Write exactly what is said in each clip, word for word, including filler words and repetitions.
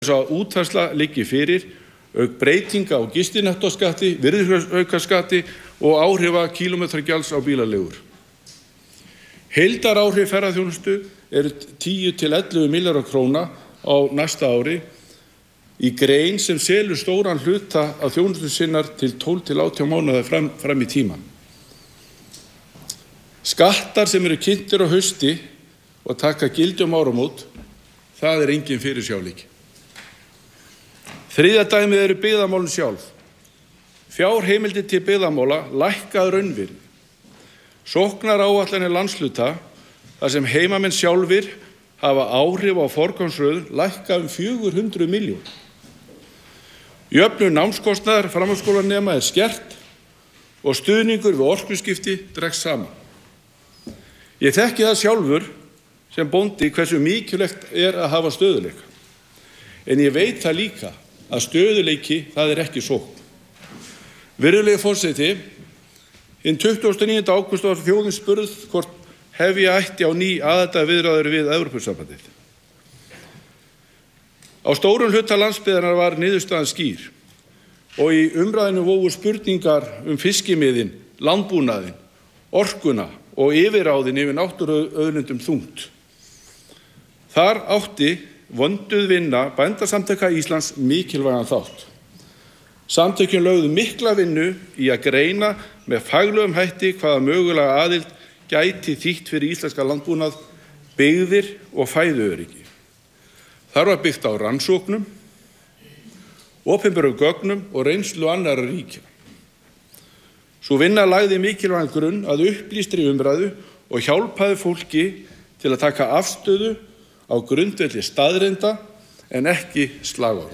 þess að útfærsla liggi fyrir, auk breytinga á gistinettóskatti, virðisaukaskatti og áhrifa kílómetragjalds á bílaleigur. Heildaráhrif ferðaþjónustu eru tíu til ellefu milljarðar króna á næsta ári í grein sem selur stóran hluta af þjónustu sinnar til tólf til átján mánaða fram, fram í tíman. Skattar sem eru kynntir á hausti og taka gildi um áramót, það er engin fyrirsjáleiki. Þriðja dæmið eru byggðamálin sjálf. Fjárheimildir til byggðamála lækka að raunvirði. Sóknaráætlanir landshluta, þar sem heimamenn sjálfir hafa áhrif á forgangsröðun, lækka um fjögur hundruð milljón. Jöfnun námskostnaðar framhaldsskólanema er skert og stuðningur við orkuskipti dregst saman. Ég þekki það sjálfur sem bóndi hversu mikilvægt er að hafa stöðuleika. En ég veit það líka að stöðuleiki það er ekki sókn. Virðulegi forseti, hinn tuttugasta og níunda ágúst var þjóðin spurð hvort hefja ætti á ný aðildarviðræður við Evrópusambandið. Á stórum hluta landsbyggðarinnar var niðurstaðan skýr og í umræðinu voru spurningar um fiskimiðin, landbúnaðinn, orkuna og yfirráðin yfir náttúruauðlindum þungt. Þar átti vönduð vinna Bændasamtaka Íslands mikilvægan þátt. Samtökin lögðu mikla vinnu í að greina með faglegum hætti hvaða mögulega aðild gæti þýtt fyrir íslenska landbúnað, byggðir og fæðuöryggi. Þar var byggt á rannsóknum, opinberum gögnum og reynslu annarra ríkja. Sú vinna lagði mikilvægan grunn að upplýstri umræðu og hjálpaði fólki til að taka afstöðu á grundvelli staðreynda en ekki slagorða.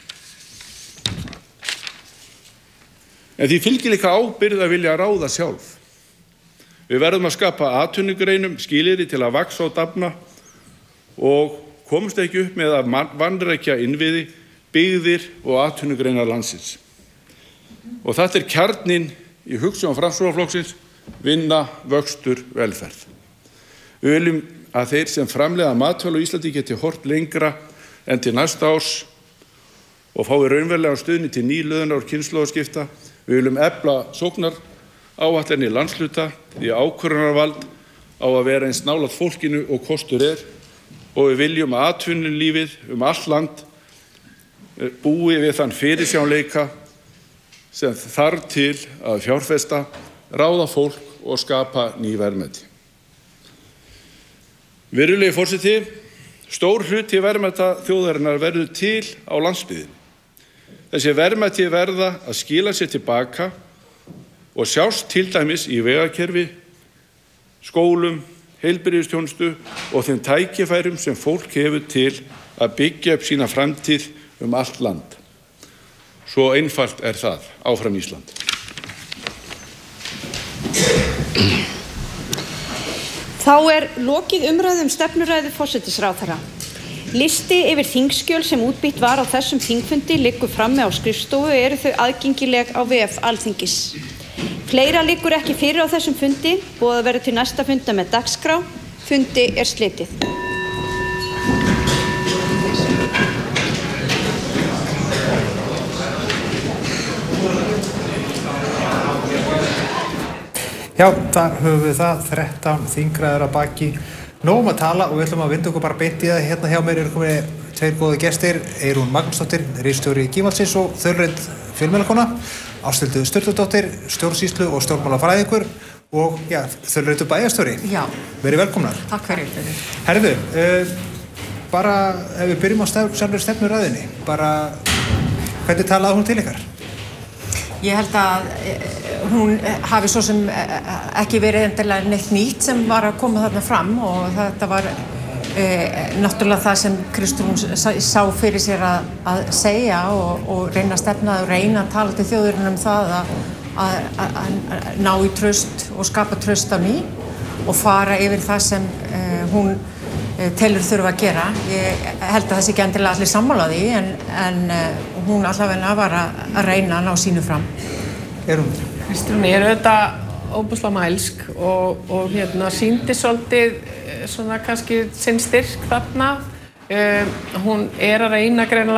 En því fylgir líka ábyrgð að vilja ráða sjálf. Við verðum að skapa atvinnugreinum skilyrði til að vaxa og dafna og komst ekki upp með að vanrækja innviði, byggðir og atvinnugreinar landsins. Og þetta er kjarninn í hugsjón Framsóknarflokksins, vinna, vöxtur, velferð. Við viljum að þeir sem framleiða matvæli á Íslandi geti horft lengra en til næsta árs og fái raunverulegan stuðning til nýliðunar og kynslóðaskipta. Við viljum efla sóknaráætlanir landshluta því ákvörðunarvald á að vera eins nálægt fólkinu og kostur er og við viljum að atvinnulífið um allt land búi við þann fyrirsjáanleika sem þarf til að fjárfesta, ráða fólk og skapa ný verðmæti. Virðulegi forseti, stór hluti verðmæta þjóðarinnar verður til á landsbyggðinni. Þessi verðmæti verða að skila sér tilbaka og sjást til dæmis í vegakerfi, skólum, heilbrigðisþjónustu og þeim tækifærum sem fólk hefur til að byggja upp sína framtíð um allt land. Svo einfalt er það, áfram Ísland. Þá er lokið umræðum stefnuræðu forsætisráðherra. Listi yfir þingskjöl sem útbýtt var á þessum þingfundi liggur frammi á skrifstofu og eru þau aðgengileg á vef Alþingis. Fleira liggur ekki fyrir á þessum fundi, boðað verður til næsta funda með dagskrá. Fundi er slitið. Já, þar höfum við það, þrettán þingræður að baki. Nóg um að tala og við ætlum að vinda okkur bara beint í það. Hérna hjá mér eru komin tveir góði gestir, Eyrún Magnúsdóttir, ritstjóri Gívaldsins og Þölrönd fjölmiðlakona, Ásthildur Sturludóttir, stjórnsýslu og stjórnmálafræðingur og já, Þölrönd bæjarstjóri. Já. Verið velkomnar. Takk fyrir. Herðu, uh, bara ef við byrjum á sjálfur stefnuræðunni, bara hvernig talaði hún til ykkar? Ég held að hún hafi svo sem ekki verið endilega neitt nýtt sem var að koma þarna fram og þetta var e, náttúrulega það sem Kristrún sá fyrir sér að, að segja og, og reyna að stefna og reyna að tala til þjóðurinnar um það að, að, að, að ná í traust og skapa traust á ný og fara yfir það sem e, hún e, telur þurfa að gera. Ég held að það sé ekki endilega allir sammála því en, en e, hún allavega var að, að reyna að ná sínu fram. Er hún? Kristrún er auðvitað óbúslega mælsk og, og hérna sýndi svolítið svona kannski sinn styrk þarna Um, hún er að reyna greinilega